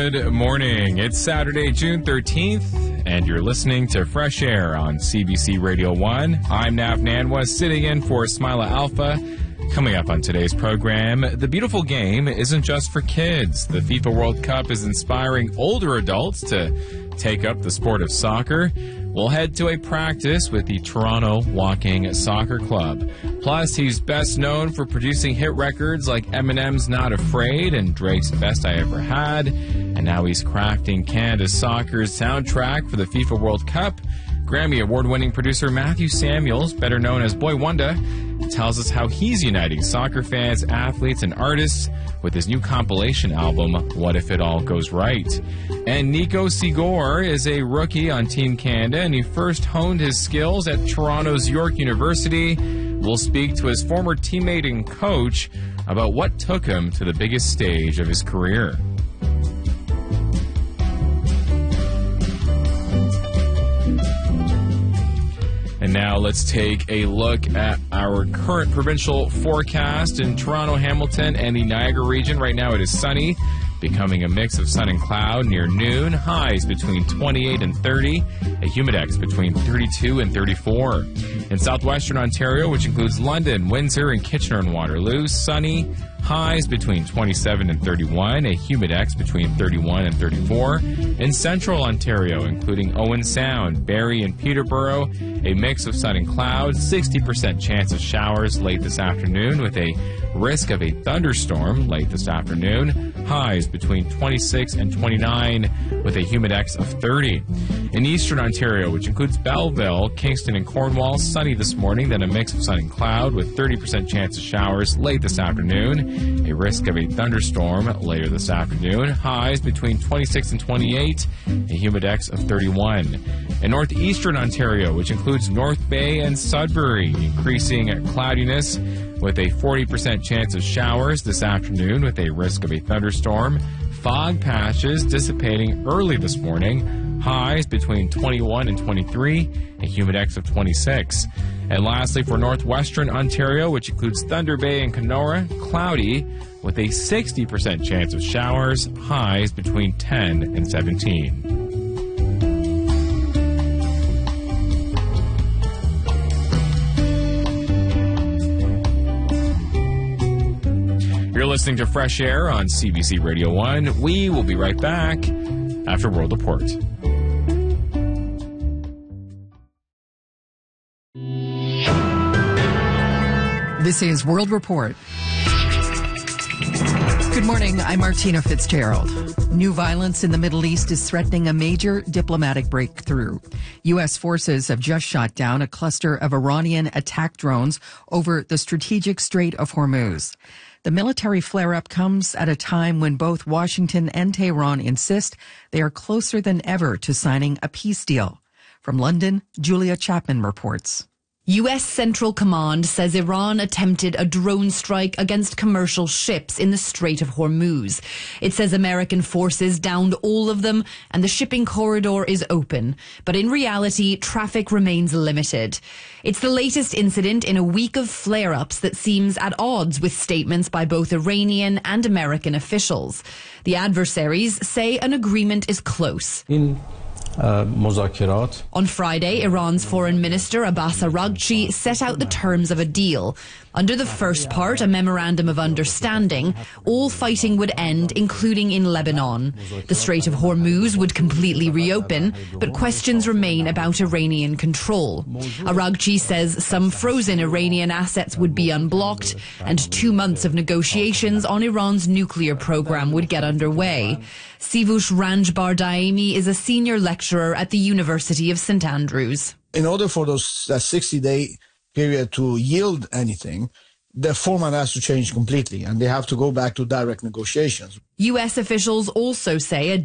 Good morning. It's Saturday, June 13th, and you're listening to Fresh Air on CBC Radio 1. I'm Nav Nanwa, sitting in for Smilah Alpha. Coming up on today's program, the beautiful game isn't just for kids. The FIFA World Cup is inspiring older adults to take up the sport of soccer. We'll head to a practice with the Toronto Walking Soccer Club. Plus, he's best known for producing hit records like Eminem's Not Afraid and Drake's Best I Ever Had. And now he's crafting Canada's soccer's soundtrack for the FIFA World Cup. Grammy Award-winning producer Matthew Samuels, better known as Boy Wonder, tells us how he's uniting soccer fans, athletes, and artists with his new compilation album, What If It All Goes Right. And Nico Sigor is a rookie on Team Canada, and he first honed his skills at Toronto's York University. We'll speak to his former teammate and coach about what took him to the biggest stage of his career. And now let's take a look at our current provincial forecast in Toronto, Hamilton, and the Niagara region. Right now it is sunny, becoming a mix of sun and cloud near noon. Highs between 28 and 30. A humidex between 32 and 34. In southwestern Ontario, which includes London, Windsor, and Kitchener and Waterloo, sunny. Highs between 27 and 31, a humidex between 31 and 34. In central Ontario, including Owen Sound, Barrie, and Peterborough, a mix of sun and cloud, 60% chance of showers late this afternoon with a risk of a thunderstorm late this afternoon. Highs between 26 and 29 with a humidex of 30. In eastern Ontario, which includes Belleville, Kingston, and Cornwall, sunny this morning, then a mix of sun and cloud with 30% chance of showers late this afternoon. A risk of a thunderstorm later this afternoon. Highs between 26 and 28. A humidex of 31. In northeastern Ontario, which includes North Bay and Sudbury, increasing cloudiness with a 40% chance of showers this afternoon with a risk of a thunderstorm. Fog patches dissipating early this morning. Highs between 21 and 23. A humidex of 26. And lastly, for northwestern Ontario, which includes Thunder Bay and Kenora, cloudy with a 60% chance of showers, highs between 10 and 17. You're listening to Fresh Air on CBC Radio 1. We will be right back after World Report. This is World Report. Good morning, I'm Martina Fitzgerald. New violence in the Middle East is threatening a major diplomatic breakthrough. U.S. forces have just shot down a cluster of Iranian attack drones over the strategic Strait of Hormuz. The military flare-up comes at a time when both Washington and Tehran insist they are closer than ever to signing a peace deal. From London, Julia Chapman reports. U.S. Central Command says Iran attempted a drone strike against commercial ships in the Strait of Hormuz. It says American forces downed all of them and the shipping corridor is open. But in reality, traffic remains limited. It's the latest incident in a week of flare-ups that seems at odds with statements by both Iranian and American officials. The adversaries say an agreement is close. On Friday, Iran's Foreign Minister Abbas Araghchi set out the terms of a deal. Under the first part, a memorandum of understanding, all fighting would end, including in Lebanon. The Strait of Hormuz would completely reopen, but questions remain about Iranian control. Araghchi says some frozen Iranian assets would be unblocked, and 2 months of negotiations on Iran's nuclear program would get underway. Sivush Ranjbar Daimi is a senior lecturer at the University of St. Andrews. In order for that 60-day period to yield anything, the format has to change completely, and they have to go back to direct negotiations. U.S. officials also say a